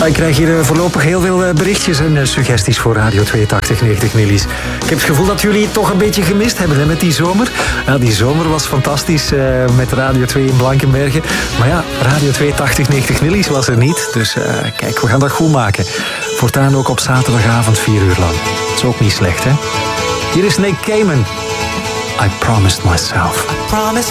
Ik krijg hier voorlopig heel veel berichtjes en suggesties voor Radio 8290 Millies. Ik heb het gevoel dat jullie het toch een beetje gemist hebben hè, met die zomer. Ja, die zomer was fantastisch met Radio 2 in Blankenbergen. Maar ja, Radio 8290 Millies was er niet. Dus kijk, we gaan dat goed maken. Voortaan ook op zaterdagavond 4 uur lang. Dat is ook niet slecht, hè? Hier is Nick Cayman. I promised myself. I promised